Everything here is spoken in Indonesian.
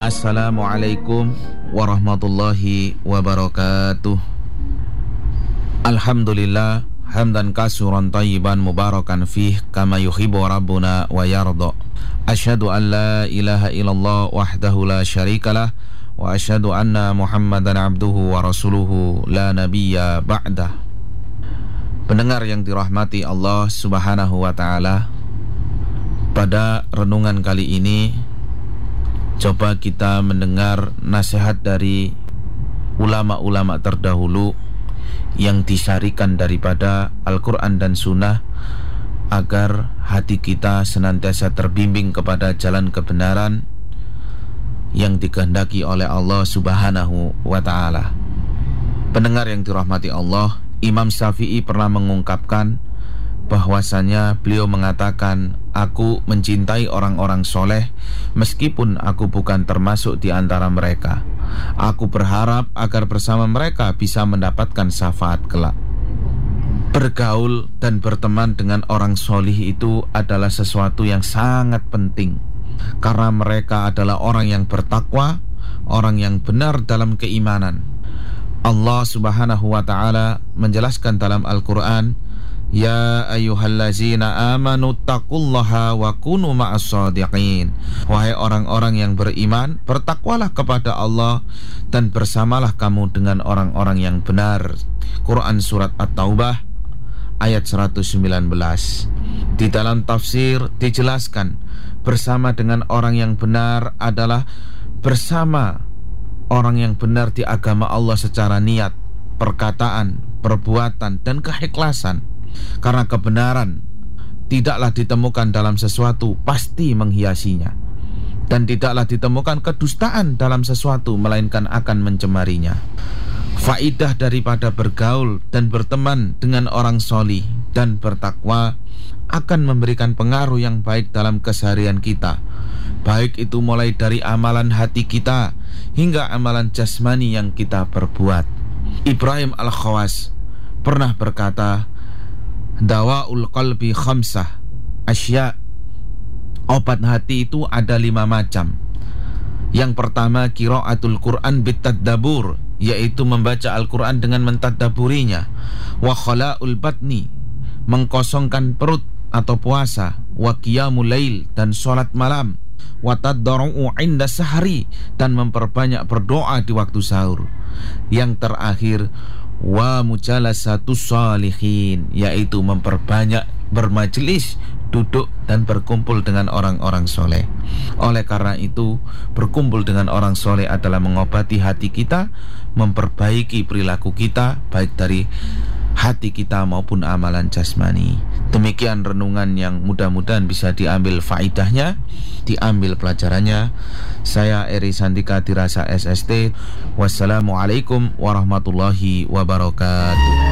Assalamualaikum warahmatullahi wabarakatuh. Alhamdulillah hamdan kasuran tayyiban mubarakan fih kama yuhibbu rabbuna wa yarda. Asyhadu an la ilaha illallah wahdahu la syarikalah wa asyhadu anna Muhammadan abduhu wa rasuluhu la nabiyya ba'dah. Pendengar yang dirahmati Allah Subhanahu wa taala, pada renungan kali ini coba kita mendengar nasihat dari ulama-ulama terdahulu yang disarikan daripada Al-Quran dan Sunnah agar hati kita senantiasa terbimbing kepada jalan kebenaran yang dikehendaki oleh Allah Subhanahu wa ta'ala. Pendengar yang dirahmati Allah, Imam Syafi'i pernah mengungkapkan bahwasanya beliau mengatakan, aku mencintai orang-orang soleh meskipun aku bukan termasuk di antara mereka. Aku berharap agar bersama mereka bisa mendapatkan syafaat kelak. Bergaul dan berteman dengan orang solih itu adalah sesuatu yang sangat penting, karena mereka adalah orang yang bertakwa, orang yang benar dalam keimanan. Allah Subhanahu wa ta'ala menjelaskan dalam Al-Quran, ya ayyuhallazina amanu taqullaha wa kunu ma'as shadiqin. Wahai orang-orang yang beriman, bertakwalah kepada Allah dan bersamalah kamu dengan orang-orang yang benar. Quran surat At-Taubah ayat 119. Di dalam tafsir dijelaskan, bersama dengan orang yang benar adalah bersama orang yang benar di agama Allah secara niat, perkataan, perbuatan, dan keikhlasan. Karena kebenaran tidaklah ditemukan dalam sesuatu, pasti menghiasinya. Dan tidaklah ditemukan kedustaan dalam sesuatu, melainkan akan mencemarinya. Faidah daripada bergaul dan berteman dengan orang solih dan bertakwa akan memberikan pengaruh yang baik dalam keseharian kita, baik itu mulai dari amalan hati kita hingga amalan jasmani yang kita perbuat. Ibrahim Al-Khawas pernah berkata, dawaul qalbi khamsah asya. Obat hati itu ada 5 macam. Yang pertama, qiraatul Quran bitadabbur, yaitu membaca Al-Quran dengan mentadaburinya. Wa khala'ul batni, mengkosongkan perut atau puasa. Wa qiyamul lail, dan sholat malam. Wa tadarru'u 'inda sahri, dan memperbanyak berdoa di waktu sahur. Yang terakhir, wa mujalasatus shalihin, yaitu memperbanyak bermajelis, duduk dan berkumpul dengan orang-orang soleh. Oleh karena itu, berkumpul dengan orang soleh adalah mengobati hati kita, memperbaiki perilaku kita, baik dari hati kita maupun amalan jasmani. Demikian renungan yang mudah-mudahan bisa diambil faidahnya, diambil pelajarannya. Saya Eri Sandika Dirasa SST. Wassalamualaikum warahmatullahi wabarakatuh.